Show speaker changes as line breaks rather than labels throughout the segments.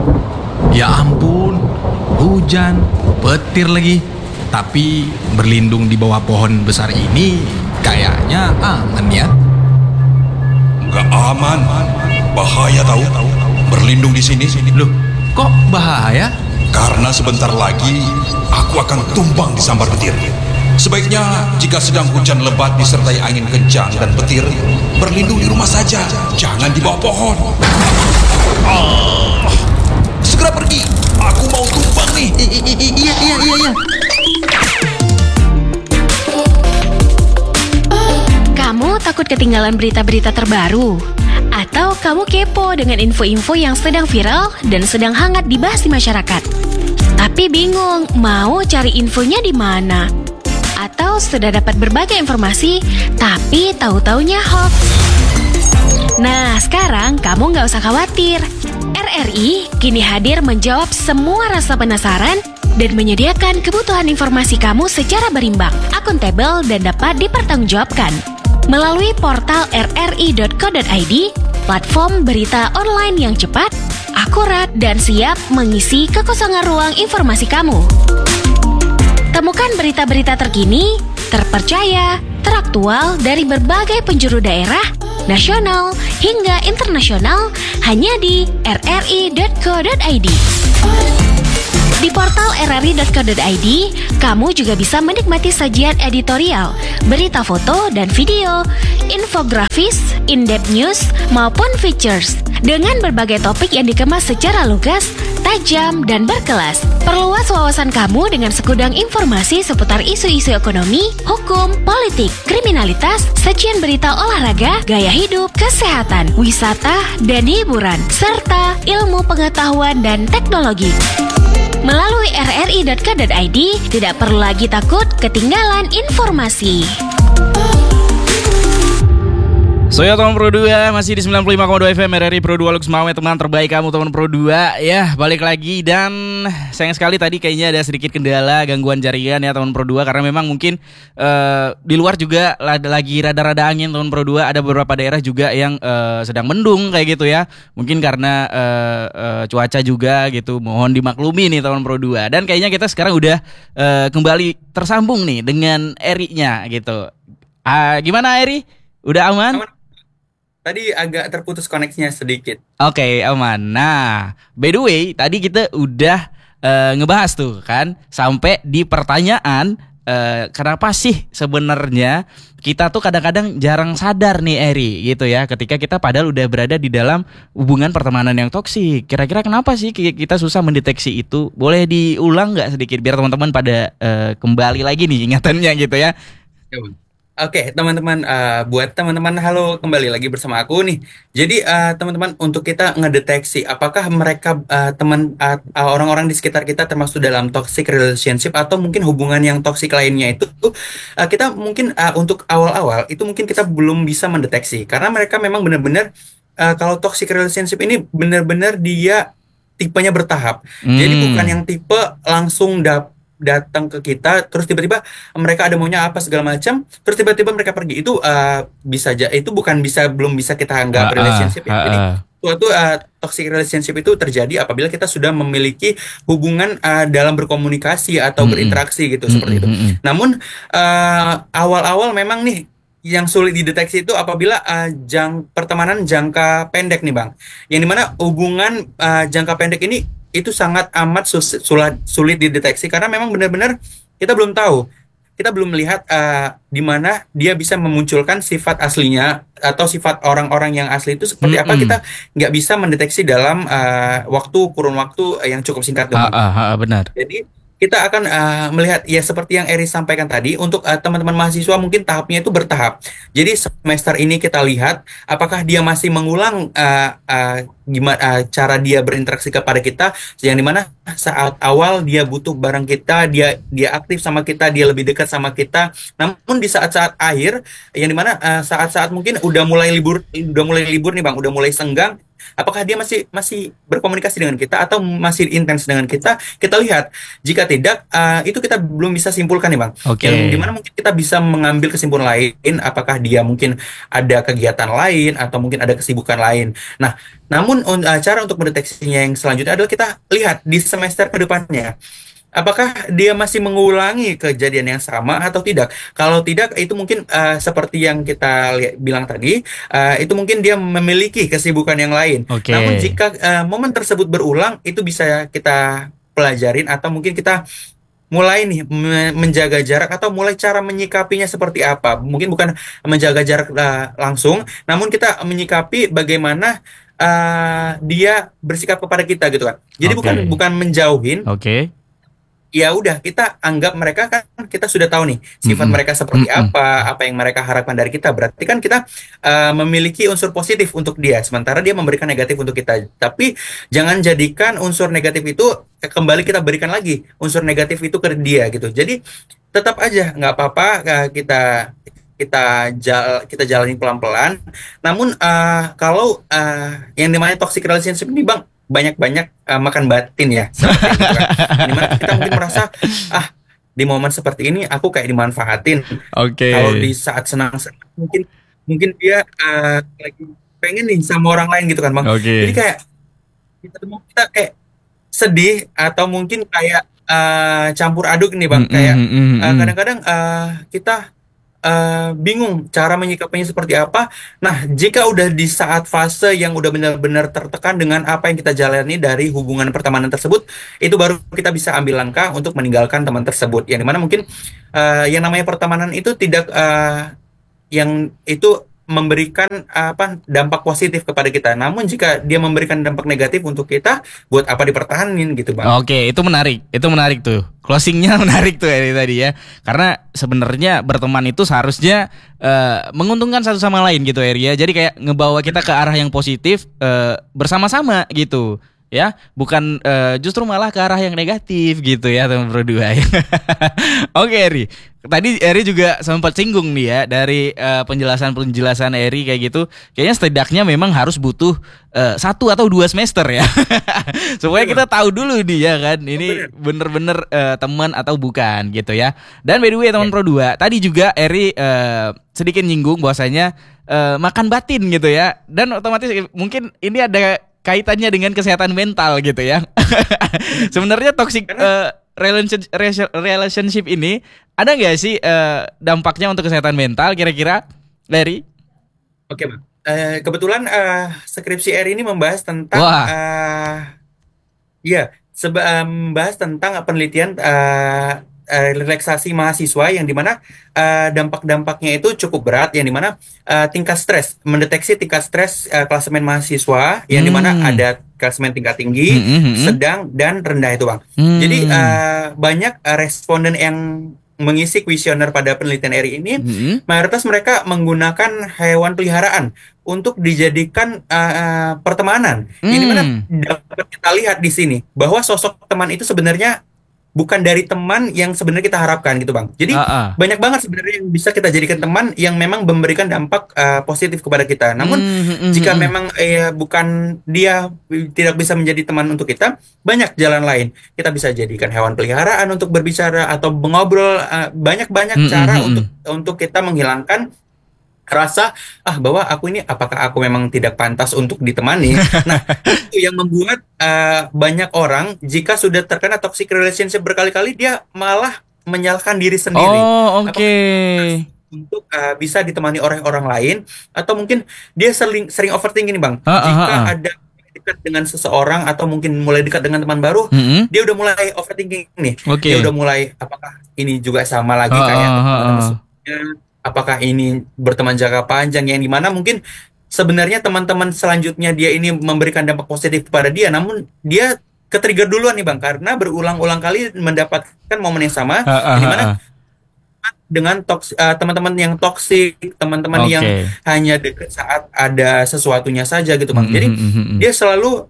Ya ampun, hujan, petir lagi. Tapi berlindung di bawah pohon besar ini kayaknya aman ya.
Nggak aman, bahaya tahu. Berlindung di sini.
Loh, kok bahaya?
Karena sebentar lagi aku akan tumbang disambar petir. Sebaiknya jika sedang hujan lebat disertai angin kencang dan petir, berlindung di rumah saja, jangan di bawah pohon. Segera pergi, aku mau tumbang nih.
Iya.
Kamu takut ketinggalan berita-berita terbaru? Atau kamu kepo dengan info-info yang sedang viral dan sedang hangat dibahas di masyarakat? Tapi bingung mau cari infonya di mana? Atau sudah dapat berbagai informasi, tapi tahu-taunya hoax? Nah, sekarang kamu nggak usah khawatir. RRI kini hadir menjawab semua rasa penasaran dan menyediakan kebutuhan informasi kamu secara berimbang, akuntabel, dan dapat dipertanggungjawabkan. Melalui portal rri.co.id, platform berita online yang cepat, akurat, dan siap mengisi kekosongan ruang informasi kamu. Temukan berita-berita terkini, terpercaya, teraktual dari berbagai penjuru daerah, nasional, hingga internasional hanya di rri.co.id. Di portal rri.co.id, kamu juga bisa menikmati sajian editorial, berita foto dan video, infografis, in-depth news, maupun features dengan berbagai topik yang dikemas secara lugas, tajam, dan berkelas. Perluas wawasan kamu dengan sekudang informasi seputar isu-isu ekonomi, hukum, politik, kriminalitas, sajian berita olahraga, gaya hidup, kesehatan, wisata, dan hiburan, serta ilmu pengetahuan dan teknologi. Melalui rri.co.id, tidak perlu lagi takut ketinggalan informasi.
So ya teman Pro 2, masih di 95,2 FM RRI Pro 2 Lux Mawe, teman terbaik kamu teman Pro 2. Ya, balik lagi dan sayang sekali tadi kayaknya ada sedikit kendala gangguan jaringan ya teman Pro 2. Karena memang mungkin di luar juga lagi rada-rada angin teman Pro 2. Ada beberapa daerah juga yang sedang mendung kayak gitu ya. Mungkin karena cuaca juga gitu, mohon dimaklumi nih teman Pro 2. Dan kayaknya kita sekarang udah kembali tersambung nih dengan Eri-nya gitu. Gimana Eri? Udah aman?
Tadi agak terputus koneksinya sedikit.
Oke, aman. Nah, by the way, tadi kita udah ngebahas tuh kan sampai di pertanyaan kenapa sih sebenarnya kita tuh kadang-kadang jarang sadar nih Eri gitu ya, ketika kita padahal udah berada di dalam hubungan pertemanan yang toksik. Kira-kira kenapa sih kita susah mendeteksi itu? Boleh diulang nggak sedikit biar teman-teman pada kembali lagi nih ingatannya gitu ya.
Oke, teman-teman, buat teman-teman, halo, kembali lagi bersama aku nih. Jadi teman-teman, untuk kita ngedeteksi apakah mereka orang-orang di sekitar kita termasuk dalam toxic relationship atau mungkin hubungan yang toksik lainnya itu, kita mungkin untuk awal-awal itu mungkin kita belum bisa mendeteksi karena mereka memang benar-benar kalau toxic relationship ini benar-benar dia tipenya bertahap. Jadi bukan yang tipe langsung datang ke kita terus tiba-tiba mereka ada maunya apa segala macam terus tiba-tiba mereka pergi, itu bisa aja itu belum bisa kita anggap relationship ya. Jadi suatu toxic relationship itu terjadi apabila kita sudah memiliki hubungan dalam berkomunikasi atau berinteraksi gitu seperti itu. Namun awal-awal memang nih yang sulit dideteksi itu apabila pertemanan jangka pendek nih Bang, yang dimana hubungan jangka pendek ini itu sangat amat sulit dideteksi karena memang benar-benar kita belum tahu, kita belum melihat di mana dia bisa memunculkan sifat aslinya atau sifat orang-orang yang asli itu seperti apa, kita nggak bisa mendeteksi dalam kurun waktu yang cukup singkat.
Benar.
Jadi kita akan melihat ya seperti yang Eri sampaikan tadi, untuk teman-teman mahasiswa mungkin tahapnya itu bertahap. Jadi semester ini kita lihat apakah dia masih mengulang gimana cara dia berinteraksi kepada kita, yang dimana saat awal dia butuh barang kita, dia aktif sama kita, dia lebih dekat sama kita. Namun di saat-saat akhir, yang dimana saat-saat mungkin udah mulai libur nih Bang, udah mulai senggang, Apakah dia masih masih berkomunikasi dengan kita atau masih intens dengan kita? Kita lihat. Jika tidak, itu kita belum bisa simpulkan nih Bang.
Oke.
Yang dimana mungkin kita bisa mengambil kesimpulan lain, apakah dia mungkin ada kegiatan lain atau mungkin ada kesibukan lain. Nah, namun cara untuk mendeteksinya yang selanjutnya adalah kita lihat di semester kedepannya. Apakah dia masih mengulangi kejadian yang sama atau tidak? Kalau tidak, itu mungkin seperti yang kita bilang tadi, itu mungkin dia memiliki kesibukan yang lain.
Oke.
Namun jika momen tersebut berulang, itu bisa kita pelajarin atau mungkin kita mulai nih menjaga jarak atau mulai cara menyikapinya seperti apa. Mungkin bukan menjaga jarak langsung, namun kita menyikapi bagaimana dia bersikap kepada kita gitu kan. Jadi
Oke.
bukan menjauhin.
Oke.
Ya udah, kita anggap mereka kan, kita sudah tahu nih sifat mereka seperti apa yang mereka harapkan dari kita. Berarti kan kita memiliki unsur positif untuk dia, sementara dia memberikan negatif untuk kita. Tapi jangan jadikan unsur negatif itu kembali kita berikan lagi unsur negatif itu ke dia gitu. Jadi tetap aja nggak apa-apa, kita jalani pelan-pelan. Namun kalau yang namanya toxic relationship ini Bang, banyak-banyak makan batin ya, seperti itu kan. Dimana kita mungkin merasa di momen seperti ini aku kayak dimanfaatin.
Oke.
Kalau di saat senang-senang mungkin dia lagi pengen nih sama orang lain gitu kan Bang.
Oke.
Jadi kayak kita kayak sedih atau mungkin kayak campur aduk nih Bang. Kayak kadang-kadang kita bingung cara menyikapinya seperti apa. Nah, jika udah di saat fase yang udah benar-benar tertekan dengan apa yang kita jalani dari hubungan pertemanan tersebut, itu baru kita bisa ambil langkah untuk meninggalkan teman tersebut. Yang dimana mungkin yang namanya pertemanan itu tidak yang itu memberikan dampak positif kepada kita. Namun jika dia memberikan dampak negatif untuk kita, buat apa dipertahanin gitu Bang.
Oke, itu menarik tuh. Closingnya menarik tuh ini tadi ya. Karena sebenarnya berteman itu seharusnya menguntungkan satu sama lain gitu Eri ya. Jadi kayak ngebawa kita ke arah yang positif bersama-sama gitu. Ya, bukan justru malah ke arah yang negatif gitu ya teman berdua ya. Oke Eri, tadi Eri juga sempat singgung nih ya dari penjelasan Eri kayak gitu. Kayaknya setidaknya memang harus butuh 1 atau 2 semester ya, supaya kita tahu dulu nih ya kan, ini bener-bener teman atau bukan gitu ya. Dan by the way teman Pro 2, tadi juga Eri sedikit nyinggung bahwasanya makan batin gitu ya, dan otomatis mungkin ini ada kaitannya dengan kesehatan mental gitu ya. Sebenarnya toxic relationship ini ada nggak sih dampaknya untuk kesehatan mental kira-kira, Larry?
Oke Bang. Kebetulan skripsi Eri ini membahas tentang membahas tentang penelitian relaksasi mahasiswa yang dimana dampak-dampaknya itu cukup berat, yang dimana tingkat stres, mendeteksi tingkat stres klasemen mahasiswa yang dimana ada klasemen tingkat tinggi, sedang dan rendah itu Bang. Jadi banyak responden yang mengisi kuesioner pada penelitian RI ini, mayoritas mereka menggunakan hewan peliharaan untuk dijadikan pertemanan. Ini mana dapat kita lihat di sini bahwa sosok teman itu sebenarnya bukan dari teman yang sebenarnya kita harapkan gitu Bang. Jadi banyak banget sebenarnya yang bisa kita jadikan teman yang memang memberikan dampak positif kepada kita. Namun jika memang bukan, dia tidak bisa menjadi teman untuk kita, banyak jalan lain. Kita bisa jadikan hewan peliharaan untuk berbicara atau mengobrol, banyak-banyak cara untuk kita menghilangkan rasa bahwa apakah aku memang tidak pantas untuk ditemani. Nah, itu yang membuat banyak orang jika sudah terkena toxic relationship berkali-kali, dia malah menyalahkan diri sendiri.
Oke.
Untuk bisa ditemani oleh orang lain, atau mungkin dia sering overthinking nih Bang. Jika ada dekat dengan seseorang atau mungkin mulai dekat dengan teman baru, dia udah mulai overthinking nih. Dia udah mulai, apakah ini juga sama lagi kayak teman-teman sebelumnya? Apakah ini berteman jangka panjang, yang dimana mungkin sebenarnya teman-teman selanjutnya dia ini memberikan dampak positif kepada dia, namun dia ke-trigger duluan nih Bang, karena berulang-ulang kali mendapatkan momen yang sama, dimana dengan teman-teman yang toksik, teman-teman yang hanya dekat saat ada sesuatunya saja gitu Bang. Jadi dia selalu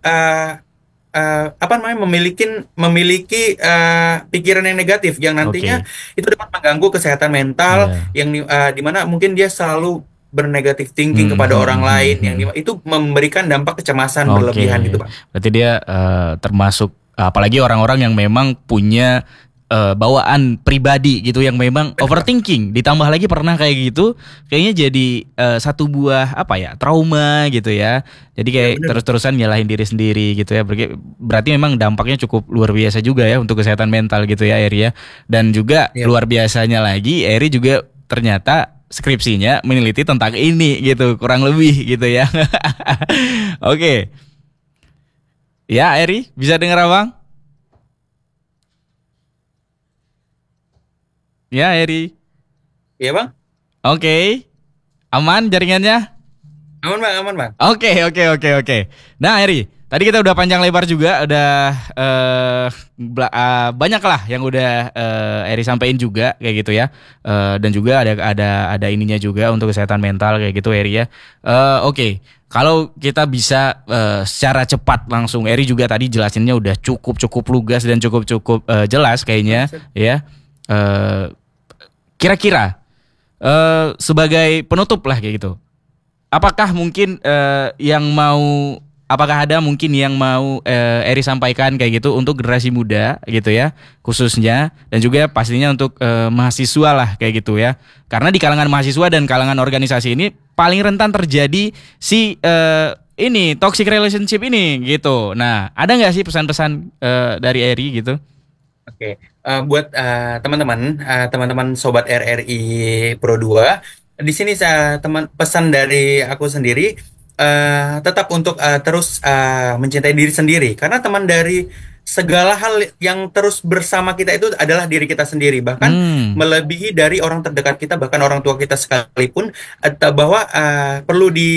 memiliki pikiran yang negatif yang nantinya itu dapat mengganggu kesehatan mental, yang dimana mungkin dia selalu bernegatif thinking kepada orang lain, yang itu memberikan dampak kecemasan berlebihan gitu, Bang.
Berarti dia termasuk apalagi orang-orang yang memang punya bawaan pribadi gitu yang memang overthinking, ditambah lagi pernah kayak gitu, kayaknya jadi satu buah trauma gitu ya. Jadi kayak terus-terusan nyalahin diri sendiri gitu ya. Berarti memang dampaknya cukup luar biasa juga ya untuk kesehatan mental gitu ya, Eri ya. Dan juga luar biasanya lagi, Eri juga ternyata skripsinya meneliti tentang ini gitu, kurang lebih gitu ya. Oke. Ya, Eri, bisa dengar Abang? Ya, Eri.
Iya, Bang?
Oke. Aman jaringannya?
Aman, Bang.
Oke. Nah, Eri, tadi kita udah panjang lebar juga, udah banyak lah yang udah Eri sampein juga kayak gitu ya. Dan juga ada ininya juga untuk kesehatan mental kayak gitu, Eri ya. Oke. Kalau kita bisa secara cepat langsung, Eri juga tadi jelasinnya udah cukup lugas dan cukup jelas kayaknya ya. Kira-kira sebagai penutup lah kayak gitu, apakah ada mungkin yang mau Eri sampaikan kayak gitu untuk generasi muda gitu ya khususnya, dan juga pastinya untuk mahasiswa lah kayak gitu ya, karena di kalangan mahasiswa dan kalangan organisasi ini paling rentan terjadi si ini toxic relationship ini gitu. Nah, ada nggak sih pesan-pesan dari Eri gitu?
Oke, buat teman-teman sobat RRI Pro 2, di sini pesan dari aku sendiri, tetap untuk terus mencintai diri sendiri, karena teman dari segala hal yang terus bersama kita itu adalah diri kita sendiri, bahkan melebihi dari orang terdekat kita, bahkan orang tua kita sekalipun, bahwa perlu